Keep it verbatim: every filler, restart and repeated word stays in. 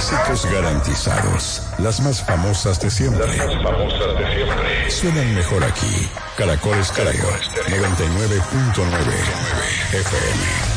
Clásicos garantizados. Las más famosas de siempre. Las más famosas de siempre. Suenan mejor aquí. Caracol Estéreo noventa y nueve punto nueve F M.